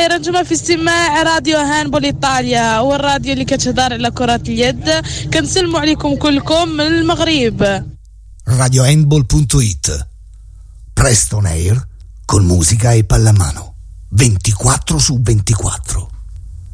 رنجمة في استماع راديو هانبول إيطاليا، هو الراديو اللي كتهدر على كرة اليد. كنسلموا عليكم كلكم من المغرب. radiohandball.it, Preston Air con musica e pallamano 24/24.